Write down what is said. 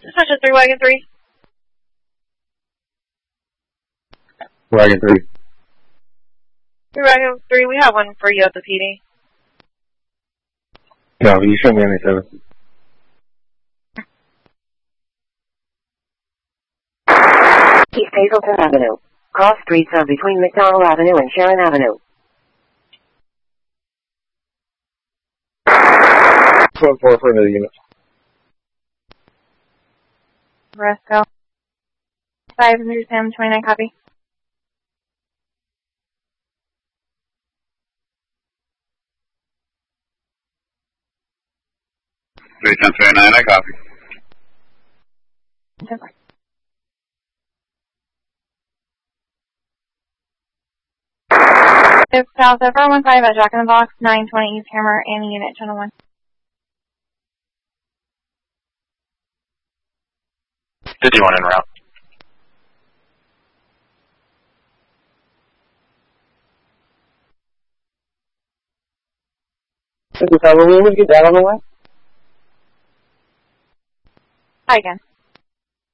Dispatch 3, Wagon 3. Wagon 3. 3, Wagon 3, we have one for you at the PD. No, you show me 97. East Hazleton Avenue. Cross streets are between McDonald Avenue and Sharon Avenue. 12-4 for another unit. Briscoe. 5 Sam 29, copy. Three 1029, I copy. It's South 415 at Jack in the Box, 920 East Hammer, and Unit Channel 1. 51 en route. Will we get that on the way? Hi again.